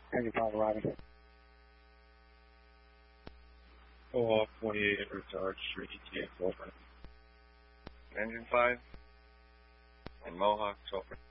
Engine 5 arriving. 48 retard street ETA 4. Engine 5 and Mohawk over.